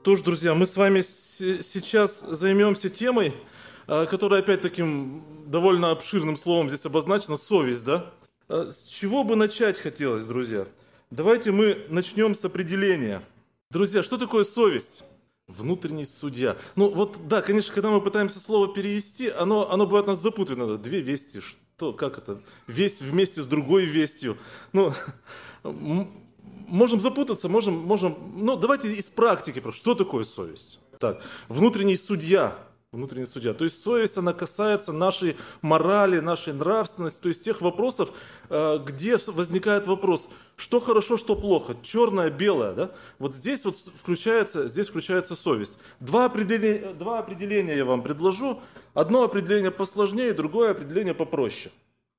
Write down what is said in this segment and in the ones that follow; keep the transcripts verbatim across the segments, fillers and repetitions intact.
Что ж, друзья, мы с вами с- сейчас займемся темой, э, которая опять таким довольно обширным словом здесь обозначена, совесть, да? Э, С чего бы начать хотелось, друзья? Давайте мы начнем с определения. Друзья, что такое совесть? Внутренний судья. Ну вот, да, конечно, когда мы пытаемся слово перевести, оно, оно бывает нас запутывает. Надо две вести, что, как это? Весть вместе с другой вестью. Ну, м- можем запутаться, можем, можем... Ну, давайте из практики просто. Что такое совесть? Так, внутренний судья. Внутренний судья. То есть совесть, она касается нашей морали, нашей нравственности, то есть тех вопросов, э, где возникает вопрос, что хорошо, что плохо, черное, белое. Да? Вот здесь вот включается, здесь включается совесть. Два определения, два определения я вам предложу. Одно определение посложнее, другое определение попроще.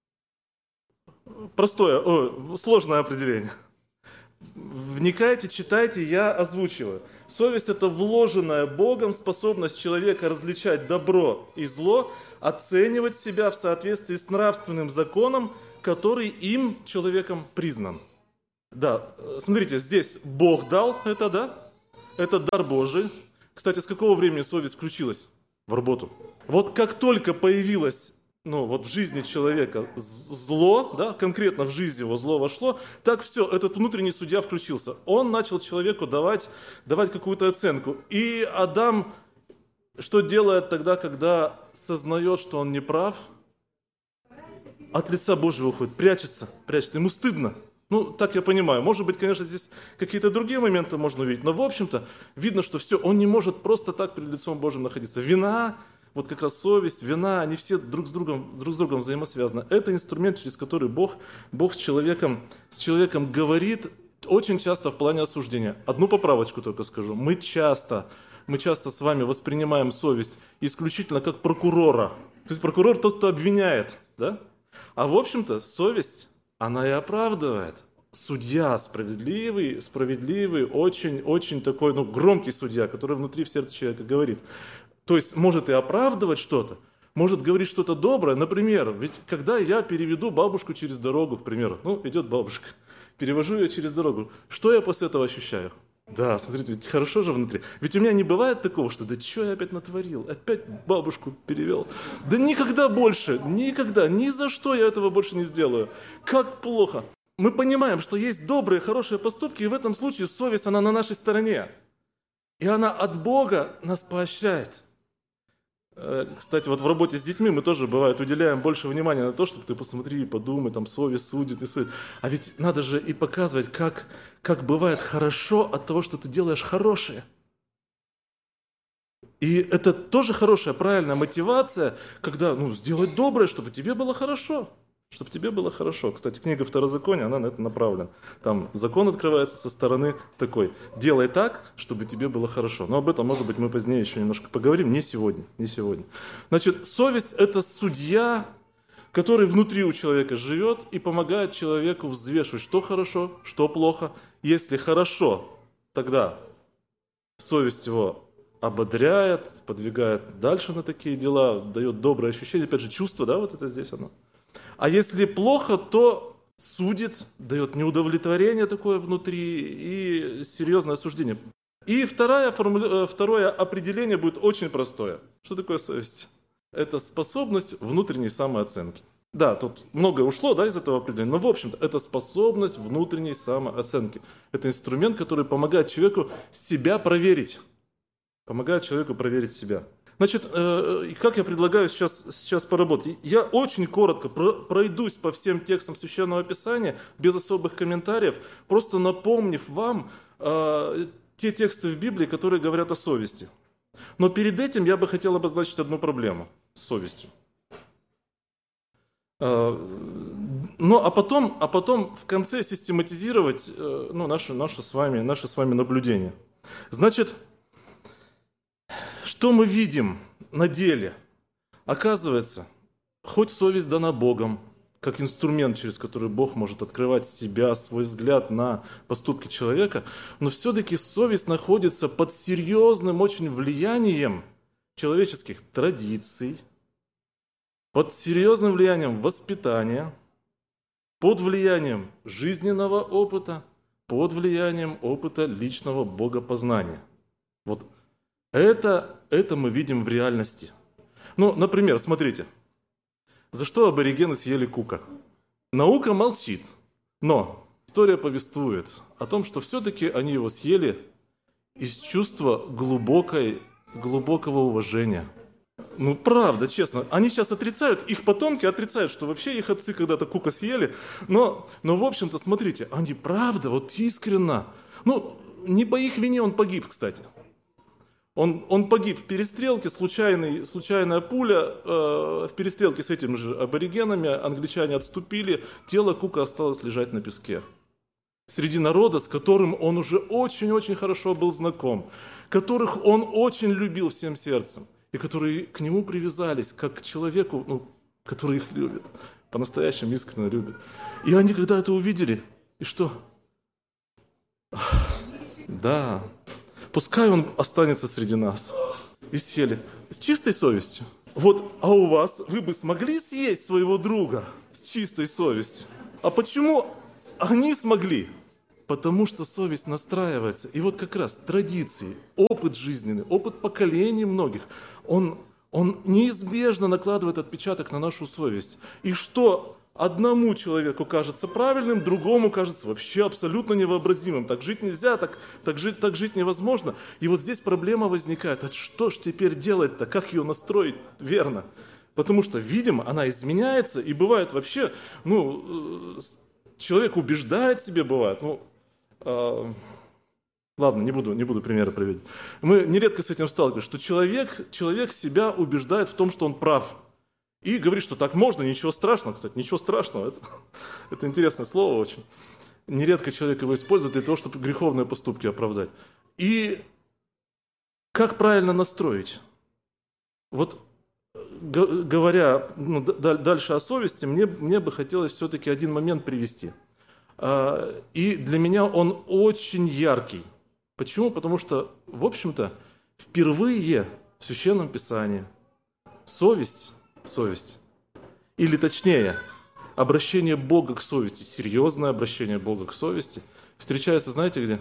Простое, о, сложное определение. Вникайте, читайте, я озвучиваю. Совесть – это вложенная Богом способность человека различать добро и зло, оценивать себя в соответствии с нравственным законом, который им, человеком, признан. Да, смотрите, здесь Бог дал это, да? Это дар Божий. Кстати, с какого времени совесть включилась в работу? Вот как только появилась, ну, вот в жизни человека зло, да, конкретно в жизнь его зло вошло, так все, этот внутренний судья включился. Он начал человеку давать, давать какую-то оценку. И Адам что делает тогда, когда сознает, что он не прав? От лица Божьего уходит, прячется, прячется. Ему стыдно. Ну, так я понимаю. Может быть, конечно, здесь какие-то другие моменты можно увидеть, но, в общем-то, видно, что все, он не может просто так перед лицом Божьим находиться. Вина, вот как раз совесть, вина, они все друг с другом, друг с другом взаимосвязаны. Это инструмент, через который Бог, Бог с человеком, с человеком говорит, очень часто в плане осуждения. Одну поправочку только скажу. Мы часто, мы часто с вами воспринимаем совесть исключительно как прокурора. То есть прокурор тот, кто обвиняет, да? А в общем-то, совесть, она и оправдывает. Судья справедливый, справедливый, очень-очень такой, ну, громкий судья, который внутри в сердце человека говорит. То есть может и оправдывать что-то, может говорить что-то доброе. Например, ведь когда я переведу бабушку через дорогу, к примеру, ну, идет бабушка, перевожу ее через дорогу, что я после этого ощущаю? Да, смотрите, ведь хорошо же внутри. Ведь у меня не бывает такого, что да что я опять натворил, опять бабушку перевел. Да никогда больше, никогда, ни за что я этого больше не сделаю. Как плохо. Мы понимаем, что есть добрые, хорошие поступки, и в этом случае совесть, она на нашей стороне. И она от Бога нас поощряет. Кстати, вот в работе с детьми мы тоже, бывает, уделяем больше внимания на то, чтобы ты посмотри, подумай, там совесть судит, не судит. А ведь надо же и показывать, как, как бывает хорошо от того, что ты делаешь хорошее. И это тоже хорошая, правильная мотивация, когда, ну, сделать доброе, чтобы тебе было хорошо. Чтобы тебе было хорошо. Кстати, книга Второзакония, она на это направлена. Там закон открывается со стороны такой. Делай так, чтобы тебе было хорошо. Но об этом, может быть, мы позднее еще немножко поговорим. Не сегодня. Не сегодня. Значит, совесть – это судья, который внутри у человека живет и помогает человеку взвешивать, что хорошо, что плохо. Если хорошо, тогда совесть его ободряет, подвигает дальше на такие дела, дает доброе ощущение. Опять же, чувство, да, вот это здесь оно. А если плохо, то судит, дает неудовлетворение такое внутри и серьезное осуждение. И второе, формули... второе определение будет очень простое. Что такое совесть? Это способность внутренней самооценки. Да, тут многое ушло, да, из этого определения, но в общем-то это способность внутренней самооценки. Это инструмент, который помогает человеку себя проверить. Помогает человеку проверить себя. Значит, как я предлагаю сейчас, сейчас поработать? Я очень коротко пройдусь по всем текстам Священного Писания, без особых комментариев, просто напомнив вам э, те тексты в Библии, которые говорят о совести. Но перед этим я бы хотел обозначить одну проблему с совестью. Э, ну, а потом, а потом в конце систематизировать э, ну, наши, наши, с вами, наши с вами наблюдения. Значит, что мы видим на деле? Оказывается, хоть совесть дана Богом, как инструмент, через который Бог может открывать себя, свой взгляд на поступки человека, но все-таки совесть находится под серьезным очень влиянием человеческих традиций, под серьезным влиянием воспитания, под влиянием жизненного опыта, под влиянием опыта личного богопознания. Вот это, это мы видим в реальности. Ну, например, смотрите, за что аборигены съели Кука? Наука молчит, но история повествует о том, что все-таки они его съели из чувства глубокой, глубокого уважения. Ну, правда, честно. Они сейчас отрицают, их потомки отрицают, что вообще их отцы когда-то Кука съели. Но, но в общем-то, смотрите, они правда, вот искренно. Ну, не по их вине он погиб, кстати. Он, он погиб в перестрелке, случайный, случайная пуля. Э, в перестрелке с этими же аборигенами англичане отступили, тело Кука осталось лежать на песке. Среди народа, с которым он уже очень-очень хорошо был знаком, которых он очень любил всем сердцем, и которые к нему привязались, как к человеку, ну, который их любит, по-настоящему искренне любит. И они когда это увидели, и что? Да, пускай он останется среди нас. И съели с чистой совестью. Вот, а у вас, вы бы смогли съесть своего друга с чистой совестью? А почему они смогли? Потому что совесть настраивается. И вот как раз традиции, опыт жизненный, опыт поколений многих, он, он неизбежно накладывает отпечаток на нашу совесть. И что одному человеку кажется правильным, другому кажется вообще абсолютно невообразимым. Так жить нельзя, так, так, жить, так жить невозможно. И вот здесь проблема возникает. А что ж теперь делать-то? Как ее настроить верно? Потому что, видимо, она изменяется, и бывает вообще, ну, человек убеждает себе, бывает, ну, э, ладно, не буду, не буду примеры приводить. Мы нередко с этим сталкиваемся, что человек, человек себя убеждает в том, что он прав. И говорит, что так можно, ничего страшного. Кстати, ничего страшного. Это, это интересное слово очень. Нередко человек его использует для того, чтобы греховные поступки оправдать. И как правильно настроить? Вот говоря ну, дальше о совести, мне, мне бы хотелось все-таки один момент привести. И для меня он очень яркий. Почему? Потому что, в общем-то, впервые в Священном Писании совесть, совесть, или точнее, обращение Бога к совести, серьезное обращение Бога к совести, встречается, знаете где?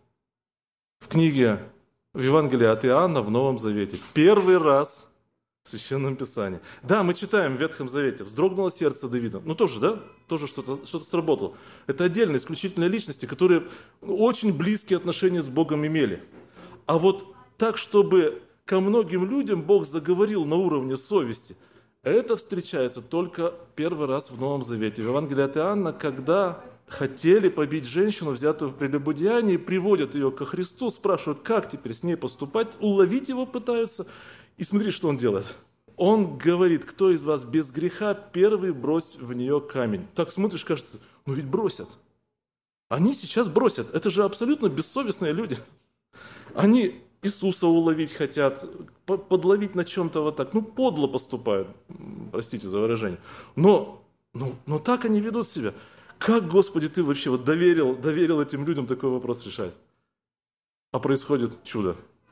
В книге, в Евангелии от Иоанна в Новом Завете. Первый раз в Священном Писании. Да, мы читаем в Ветхом Завете. Вздрогнуло сердце Давида. Ну тоже, да? Тоже что-то, что-то сработало. Это отдельные, исключительные личности, которые очень близкие отношения с Богом имели. А вот так, чтобы ко многим людям Бог заговорил на уровне совести, это встречается только первый раз в Новом Завете. В Евангелии от Иоанна, когда хотели побить женщину, взятую в прелюбодеянии, приводят ее ко Христу, спрашивают, как теперь с ней поступать, уловить его пытаются. И смотри, что он делает. Он говорит, кто из вас без греха, первый брось в нее камень. Так смотришь, кажется, ну ведь бросят. Они сейчас бросят. Это же абсолютно бессовестные люди. Они Иисуса уловить хотят, подловить на чем-то вот так. Ну, подло поступают, простите за выражение. Но, но, но так они ведут себя. Как, Господи, Ты вообще вот доверил, доверил этим людям такой вопрос решать? А происходит чудо.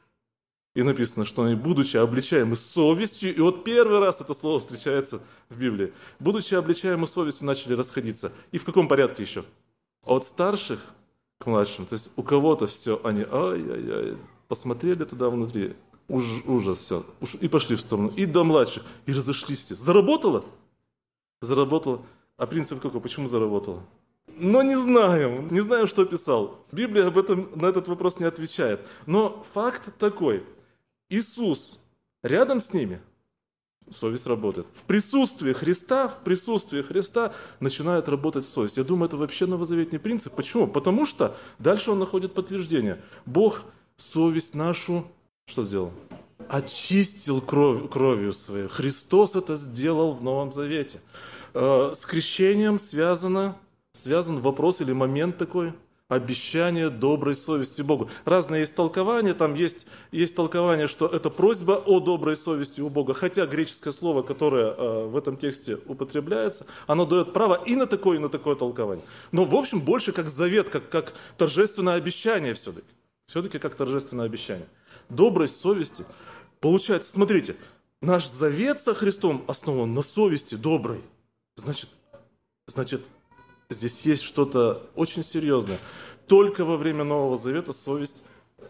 И написано, что они, будучи обличаемы совестью, и вот первый раз это слово встречается в Библии, будучи обличаемы совестью, начали расходиться. И в каком порядке еще? От старших к младшим. То есть у кого-то все, они, ай-яй-яй, посмотрели туда внутри, уж, ужас, все, и пошли в сторону. И до младших, и разошлись все. Заработало? Заработало. А принцип какой? Почему заработало? Но не знаем, не знаем, что писал. Библия об этом, на этот вопрос не отвечает. Но факт такой. Иисус рядом с ними, совесть работает. В присутствии Христа, в присутствии Христа начинает работать совесть. Я думаю, это вообще новозаветный принцип. Почему? Потому что дальше он находит подтверждение. Бог совесть нашу, что сделал? Очистил кровь, кровью своей. Христос это сделал в Новом Завете. С крещением связано, связан вопрос или момент такой, обещание доброй совести Богу. Разные есть толкования, там есть, есть толкование, что это просьба о доброй совести у Бога, хотя греческое слово, которое э, в этом тексте употребляется, оно дает право и на такое, и на такое толкование. Но, в общем, больше как завет, как, как торжественное обещание все-таки. Все-таки как торжественное обещание. Доброй совести. Получается, смотрите, наш завет со Христом основан на совести доброй. Значит, значит, здесь есть что-то очень серьезное. Только во время Нового Завета совесть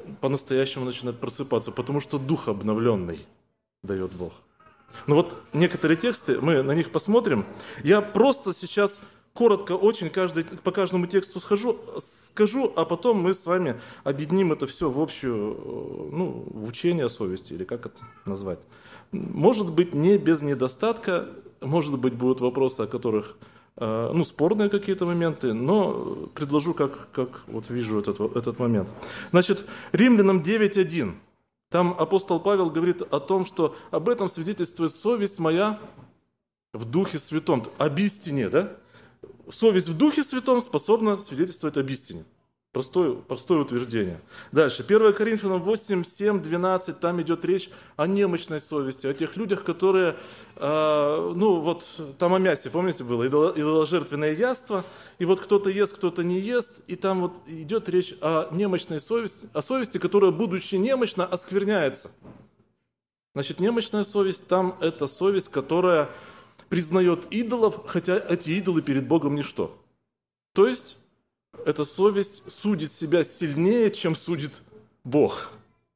по-настоящему начинает просыпаться, потому что дух обновленный дает Бог. Ну вот некоторые тексты, мы на них посмотрим. Я просто сейчас коротко очень каждый, по каждому тексту схожу, скажу, а потом мы с вами объединим это все в общую, ну, в учение о совести, или как это назвать. Может быть, не без недостатка, может быть, будут вопросы, о которых, ну, спорные какие-то моменты, но предложу, как, как вот вижу этот, этот момент. Значит, Римлянам девять один. Там апостол Павел говорит о том, что об этом свидетельствует совесть моя в Духе Святом. Об истине, да? Совесть в Духе Святом способна свидетельствовать об истине. Простое, простое утверждение. Дальше. первое Коринфянам восемь, семь, двенадцать. Там идет речь о немощной совести, о тех людях, которые, э, ну вот, там о мясе, помните, было, идоложертвенное яство, и вот кто-то ест, кто-то не ест, и там вот идет речь о немощной совести, о совести, которая, будучи немощна, оскверняется. Значит, немощная совесть, там это совесть, которая признает идолов, хотя эти идолы перед Богом ничто. То есть, эта совесть судит себя сильнее, чем судит Бог.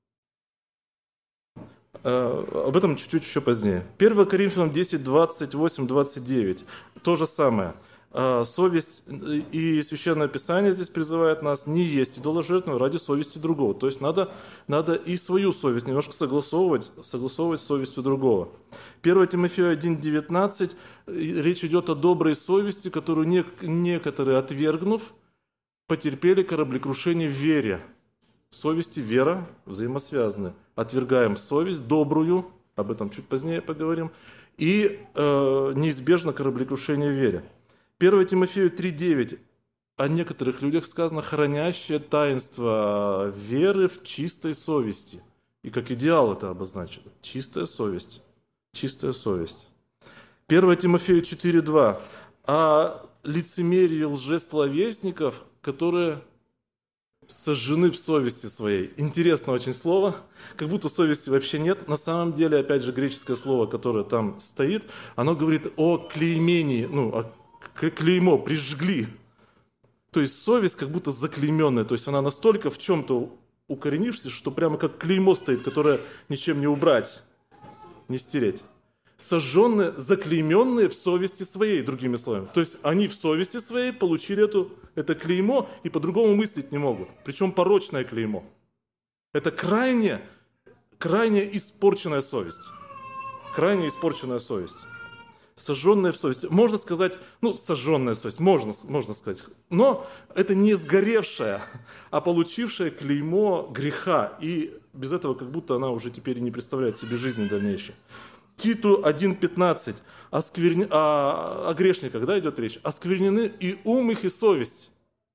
Об этом чуть-чуть еще позднее. первое Коринфянам десять, двадцать восемь, двадцать девять. То же самое. Совесть и Священное Писание здесь призывает нас не есть идоложертвенного ради совести другого. То есть надо, надо и свою совесть немножко согласовывать, согласовывать с совестью другого. первое Тимофею один, девятнадцать. Речь идет о доброй совести, которую некоторые, отвергнув, потерпели кораблекрушение в вере. Совесть и вера взаимосвязаны. Отвергаем совесть добрую, об этом чуть позднее поговорим, и э, неизбежно кораблекрушение в вере. первое Тимофею три, девять. О некоторых людях сказано, хранящие таинство веры в чистой совести. И как идеал это обозначено. Чистая совесть. Чистая совесть. первое Тимофею четыре, два. О лицемерии лжесловесников, которые сожжены в совести своей. Интересно очень слово, как будто совести вообще нет. На самом деле, опять же, греческое слово, которое там стоит, оно говорит о клеймении, ну, о клеймо, прижгли. То есть совесть как будто заклейменная, то есть она настолько в чем-то укоренившаяся, что прямо как клеймо стоит, которое ничем не убрать, не стереть. Сожженные, заклейменные в совести своей, другими словами. То есть они в совести своей получили эту, это клеймо и по-другому мыслить не могут. Причем порочное клеймо. Это крайне, крайне испорченная совесть. Крайне испорченная совесть. Сожженная в совести. Можно сказать, ну, сожженная совесть, можно, можно сказать. Но это не сгоревшая, а получившая клеймо греха. И без этого как будто она уже теперь не представляет себе жизни дальнейшей. Титу один, пятнадцать. Оскверни... О... о грешниках, да, идет речь. Осквернены и ум их, и совесть.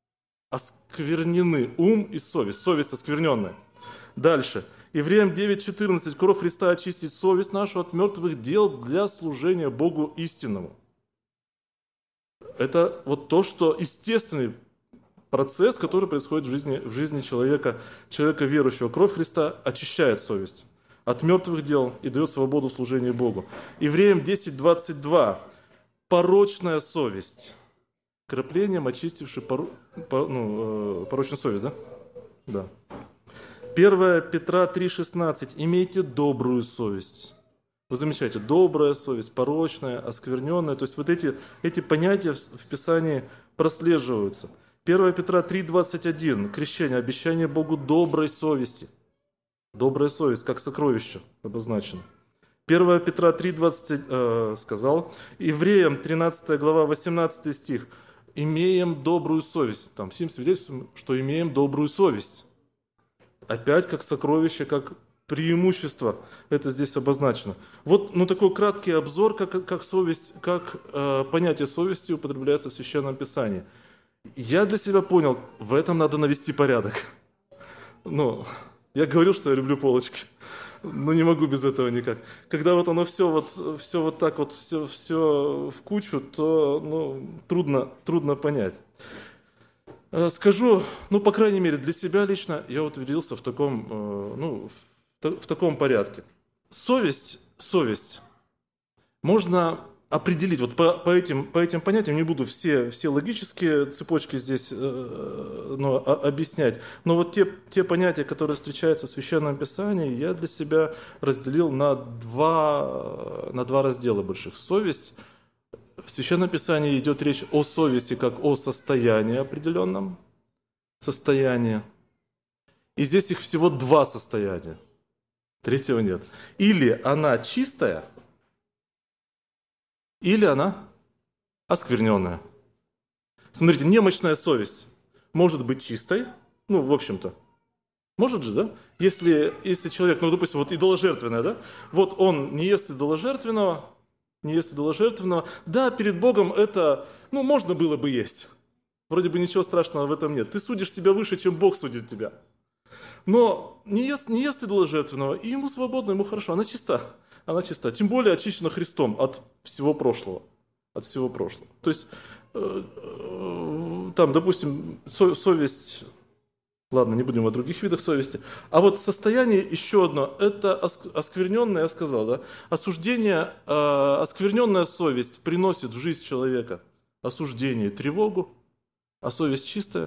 Осквернены ум и совесть. Совесть оскверненная. Дальше. Евреям девять, четырнадцать. Кровь Христа очистит совесть нашу от мертвых дел для служения Богу истинному. Это вот то, что естественный процесс, который происходит в жизни, в жизни человека, человека верующего. Кровь Христа очищает совесть от мертвых дел и дает свободу служению Богу. Евреям десять, двадцать два. Порочная совесть. Краплением очистивший пор... Пор... Ну, э, порочную совесть, да? Да. первое Петра три, шестнадцать. Имейте добрую совесть. Вы замечаете, добрая совесть, порочная, оскверненная. То есть вот эти, эти понятия в, в Писании прослеживаются. первое Петра три, двадцать один. Крещение, обещание Богу доброй совести. Добрая совесть, как сокровище, обозначено. первое Петра три, двадцать э, сказал. Евреям тринадцатая глава, восемнадцатый стих. Имеем добрую совесть. Там всем свидетельствуем, что имеем добрую совесть. Опять как сокровище, как преимущество. Это здесь обозначено. Вот, ну, такой краткий обзор, как, как совесть, как э, понятие совести употребляется в Священном Писании. Я для себя понял, в этом надо навести порядок. Ну... Я говорил, что я люблю полочки, но не могу без этого никак. Когда вот оно все вот, все вот так вот, все, все в кучу, то ну, трудно, трудно понять. Скажу, ну, по крайней мере, для себя лично я утвердился в таком, ну, в таком порядке. Совесть, совесть можно определить, вот по, по, этим, по этим понятиям, не буду все, все логические цепочки здесь э, ну, а, объяснять, но вот те, те понятия, которые встречаются в Священном Писании, я для себя разделил на два, на два раздела больших. Совесть. В Священном Писании идет речь о совести как о состоянии определенном, состоянии. И здесь их всего два состояния, третьего нет. Или она чистая, или она оскверненная. Смотрите, немощная совесть может быть чистой, ну, в общем-то. Может же, да? Если, если человек, ну, допустим, вот идоложертвенное, да? Вот он не ест идоложертвенного, не ест идоложертвенного. Да, перед Богом это, ну, можно было бы есть. Вроде бы ничего страшного в этом нет. Ты судишь себя выше, чем Бог судит тебя. Но не ест, не ест идоложертвенного, и ему свободно, ему хорошо. Она чиста. Она чиста, тем более очищена Христом от всего прошлого, от всего прошлого. То есть, э, э, там, допустим, со, совесть, ладно, не будем о других видах совести, а вот состояние еще одно, это оскверненное, я сказал, да, осуждение, э, оскверненная совесть приносит в жизнь человека осуждение, тревогу, а совесть чистая,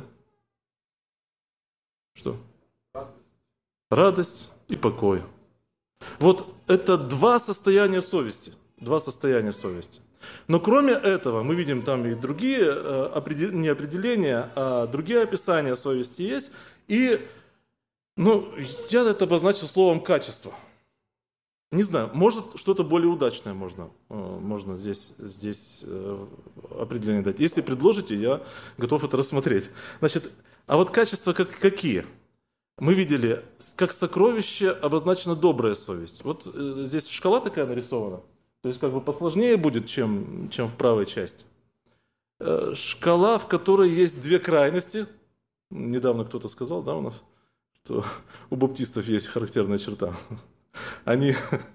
что? Радость и покой. Вот это два состояния совести. Два состояния совести. Но кроме этого, мы видим там и другие, не определения, а другие описания совести есть. И, ну, я это обозначил словом «качество». Не знаю, может, что-то более удачное можно, можно здесь, здесь определение дать. Если предложите, я готов это рассмотреть. Значит, а вот качества как, какие? Мы видели, как сокровище обозначена добрая совесть. Вот э, здесь шкала такая нарисована. То есть как бы посложнее будет, чем, чем в правой части. Э, шкала, в которой есть две крайности. Недавно кто-то сказал, да, у нас, что у баптистов есть характерная черта. Они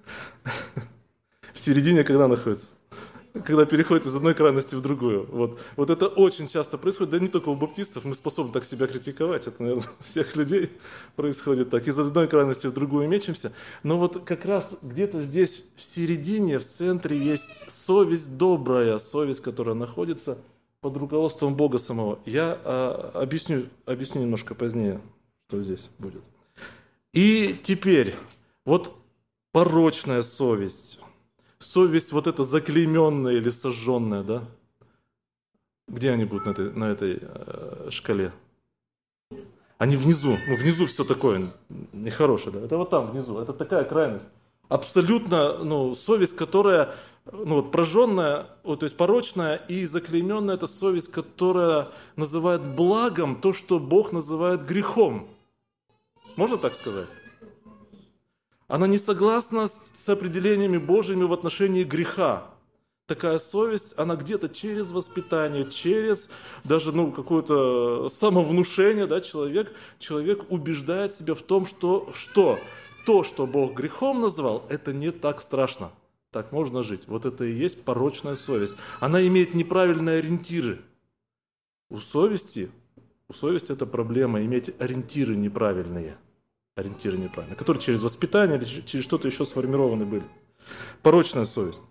в середине когда находятся? Когда переходит из одной крайности в другую. Вот. Вот это очень часто происходит, да не только у баптистов, мы способны так себя критиковать, это, наверное, у всех людей происходит так. Из одной крайности в другую мечемся. Но вот как раз где-то здесь в середине, в центре есть совесть добрая, совесть, которая находится под руководством Бога самого. Я а, объясню, объясню немножко позднее, что здесь будет. И теперь, вот порочная совесть. Совесть вот эта заклейменная или сожженная, да? Где они будут на этой, на этой э, шкале? Они внизу. Ну, внизу все такое нехорошее, да? Это вот там внизу. Это такая крайность. Абсолютно, ну, совесть, которая, ну, вот прожженная, вот, то есть порочная и заклейменная, это совесть, которая называет благом то, что Бог называет грехом. Можно так сказать? Она не согласна с определениями Божьими в отношении греха. Такая совесть, она где-то через воспитание, через даже ну, какое-то самовнушение, да, человек, человек убеждает себя в том, что, что то, что Бог грехом назвал, это не так страшно. Так можно жить. Вот это и есть порочная совесть. Она имеет неправильные ориентиры. У совести, у совести это проблема, иметь ориентиры неправильные. Ориентиры неправильные, которые через воспитание или через что-то еще сформированы были. Порочная совесть.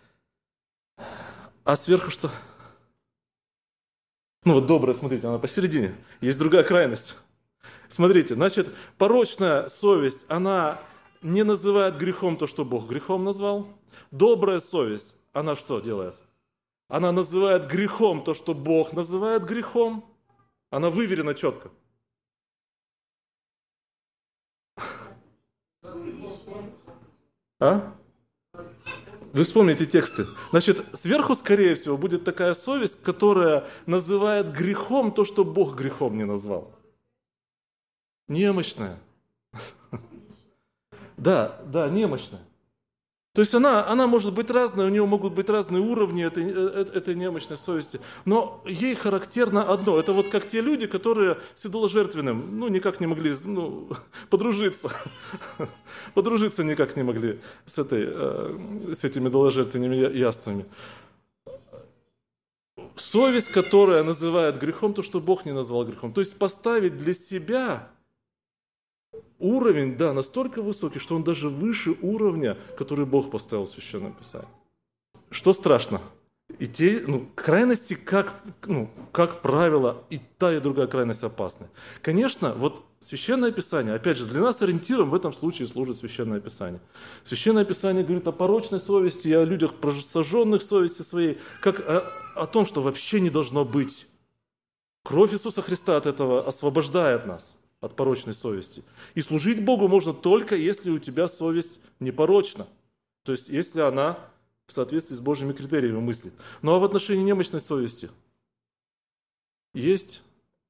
А сверху что? Ну вот добрая, смотрите, она посередине. Есть другая крайность. Смотрите, значит, порочная совесть, она не называет грехом то, что Бог грехом назвал. Добрая совесть, она что делает? Она называет грехом то, что Бог называет грехом. Она выверена четко. А? Вы вспомните тексты. Значит, сверху, скорее всего, будет такая совесть, которая называет грехом то, что Бог грехом не назвал. Немощная. Да, да, немощная. То есть она, она может быть разная, у нее могут быть разные уровни этой, этой немощной совести, но ей характерно одно. Это вот как те люди, которые с идоложертвенным ну, никак не могли ну, подружиться. Подружиться никак не могли с, этой, с этими идоложертвенными яствами. Совесть, которая называет грехом то, что Бог не назвал грехом. То есть поставить для себя уровень, да, настолько высокий, что он даже выше уровня, который Бог поставил в Священном Писании. Что страшно? И те, ну, крайности, как, ну, как правило, и та, и другая крайность опасны. Конечно, вот Священное Писание, опять же, для нас ориентиром в этом случае служит Священное Писание. Священное Писание говорит о порочной совести и о людях, сожженных совести своей, как о, о том, что вообще не должно быть. Кровь Иисуса Христа от этого освобождает нас, от порочной совести. И служить Богу можно только, если у тебя совесть непорочна. То есть, если она в соответствии с Божьими критериями мыслит. Ну а в отношении немощной совести есть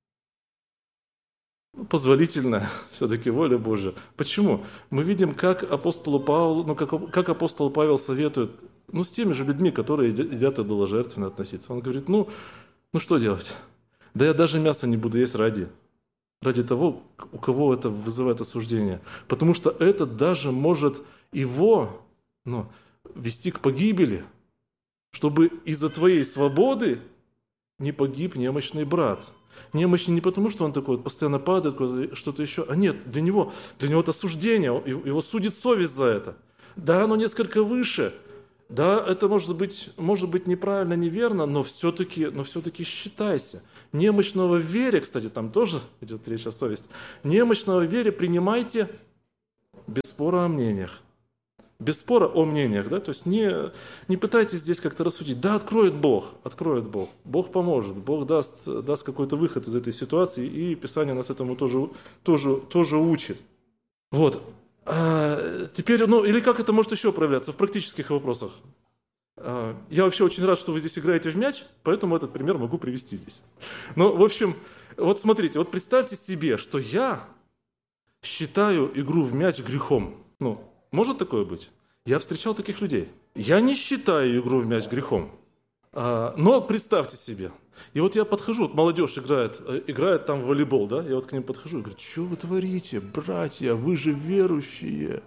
позволительная все-таки воля Божья. Почему? Мы видим, как апостолу Павлу, ну, как, как апостол Павел советует, ну, с теми же людьми, которые едят идоложертвенно относиться. Он говорит, ну, ну что делать? Да я даже мясо не буду есть ради, ради того, у кого это вызывает осуждение. Потому что это даже может его, ну, вести к погибели, чтобы из-за твоей свободы не погиб немощный брат. Немощный не потому, что он такой вот постоянно падает, что-то еще, а нет, для него, для него это осуждение, его судит совесть за это. Да, оно несколько выше, да, это может быть, может быть неправильно, неверно, но все-таки, но все-таки считайся. Немощного в вере, кстати, там тоже идет речь о совести, немощного в вере принимайте без спора о мнениях. Без спора о мнениях, да, то есть не, не пытайтесь здесь как-то рассудить. Да, откроет Бог, откроет Бог, Бог поможет, Бог даст, даст какой-то выход из этой ситуации, и Писание нас этому тоже, тоже, тоже учит. Вот. А теперь, ну, или как это может еще проявляться в практических вопросах? А, я вообще очень рад, что вы здесь играете в мяч, поэтому этот пример могу привести здесь. Ну, в общем, вот смотрите, вот представьте себе, что я считаю игру в мяч грехом. Ну, может такое быть? Я встречал таких людей. Я не считаю игру в мяч грехом. А, но представьте себе. И вот я подхожу, вот молодежь играет, играет там в волейбол, да? Я вот к ним подхожу и говорю, что вы творите, братья, вы же верующие.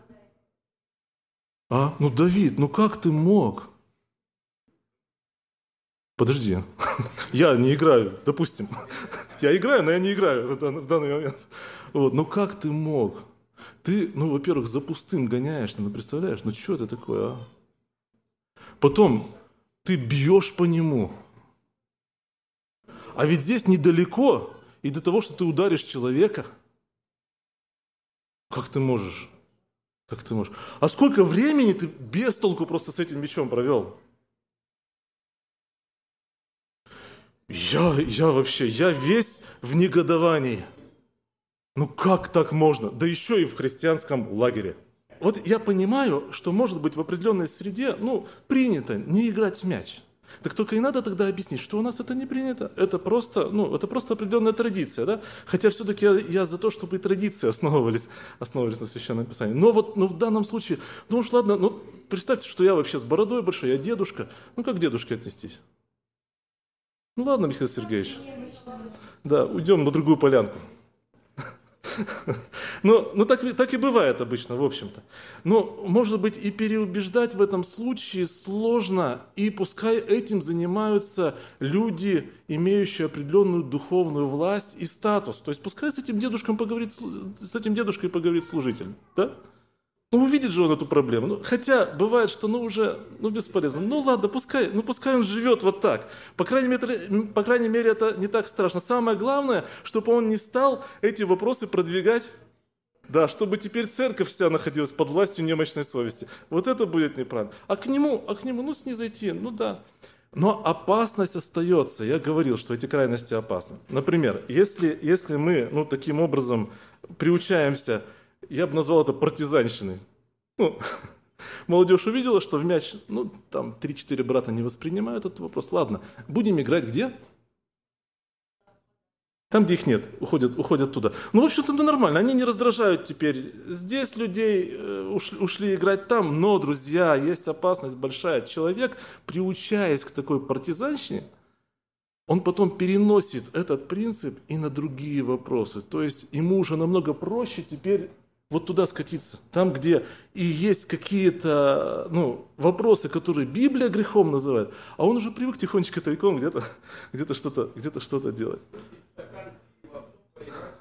А? Ну, Давид, ну как ты мог? Подожди, я не играю, допустим. Я играю, но я не играю в данный момент. Вот, ну как ты мог? Ты, ну, во-первых, за пустым гоняешься, ну, представляешь, ну, что это такое, а? Потом ты бьешь по нему. А ведь здесь недалеко и до того, что ты ударишь человека. Как ты можешь? Как ты можешь? А сколько времени ты без толку просто с этим мячом провел? Я, я вообще, я весь в негодовании. Ну как так можно? Да еще и в христианском лагере. Вот я понимаю, что может быть в определенной среде, ну, принято не играть в мяч. Так только и надо тогда объяснить, что у нас это не принято. Это просто, ну, это просто определенная традиция, да? Хотя все-таки я, я за то, чтобы и традиции основывались, основывались на Священном Писании. Но вот ну, в данном случае, ну уж ладно, ну представьте, что я вообще с бородой большой, я дедушка. Ну как к дедушке отнестись? Ну ладно, Михаил Сергеевич. Да, уйдем на другую полянку. Ну, ну так, так и бывает обычно, в общем-то. Но, может быть, и переубеждать в этом случае сложно, и пускай этим занимаются люди, имеющие определенную духовную власть и статус. То есть пускай с этим дедушкой поговорит, с этим дедушкой поговорит служитель, да? Ну, увидит же он эту проблему. Ну, хотя бывает, что ну уже ну, бесполезно. Ну ладно, пускай, ну, пускай он живет вот так. По крайней мере, по крайней мере, это не так страшно. Самое главное, чтобы он не стал эти вопросы продвигать. Да, чтобы теперь церковь вся находилась под властью немощной совести. Вот это будет неправильно. А к нему, а к нему, ну, снизойти, ну да. Но опасность остается. Я говорил, что эти крайности опасны. Например, если, если мы ну, таким образом приучаемся, я бы назвал это партизанщиной. Ну, молодежь увидела, что в мяч, ну, там, три-четыре брата не воспринимают этот вопрос. Ладно, будем играть где? Там, где их нет, уходят, уходят туда. Ну, в общем-то, это нормально. Они не раздражают теперь. Здесь людей ушли, ушли играть там. Но, друзья, есть опасность большая. Человек, приучаясь к такой партизанщине, он потом переносит этот принцип и на другие вопросы. То есть ему уже намного проще теперь вот туда скатиться. Там, где и есть какие-то ну, вопросы, которые Библия грехом называет, а он уже привык тихонечко тайком где-то, где-то, что-то, где-то что-то делать.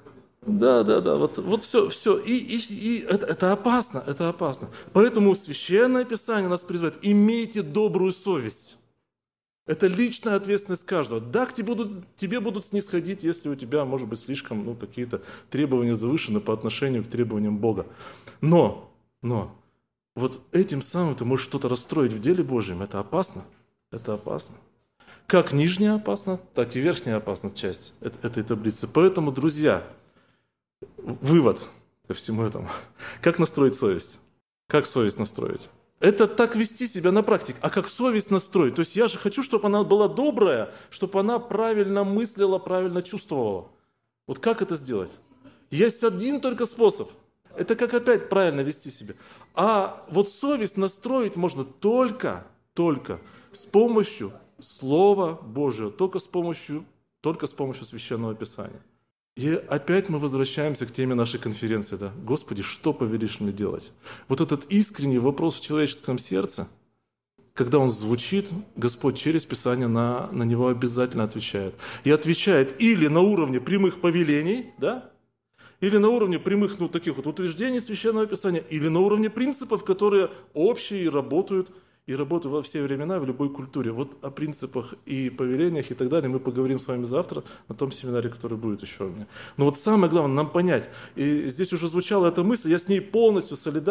Да, да, да, вот, вот все, все. И, и, и это, это опасно, это опасно. Поэтому Священное Писание нас призывает: имейте добрую совесть. Это личная ответственность каждого. Да, к тебе будут, тебе будут снисходить, если у тебя, может быть, слишком ну, какие-то требования завышены по отношению к требованиям Бога. Но, но, вот этим самым ты можешь что-то расстроить в деле Божьем. Это опасно. Это опасно. Как нижняя опасна, так и верхняя опасна часть этой таблицы. Поэтому, друзья, вывод ко всему этому. Как настроить совесть? Как совесть настроить? Это так вести себя на практике. А как совесть настроить? То есть я же хочу, чтобы она была добрая, чтобы она правильно мыслила, правильно чувствовала. Вот как это сделать? Есть один только способ. Это как опять правильно вести себя. А вот совесть настроить можно только, только с помощью Слова Божьего, только с помощью, только с помощью Священного Писания. И опять мы возвращаемся к теме нашей конференции. Да? Господи, что повелишь мне делать? Вот этот искренний вопрос в человеческом сердце, когда он звучит, Господь через Писание на, на него обязательно отвечает. И отвечает или на уровне прямых повелений, да? Или на уровне прямых ну, таких вот утверждений Священного Писания, или на уровне принципов, которые общие и работают, и работают во все времена, в любой культуре. Вот о принципах и повелениях и так далее мы поговорим с вами завтра на том семинаре, который будет еще у меня. Но вот самое главное нам понять, и здесь уже звучала эта мысль, я с ней полностью солидарен.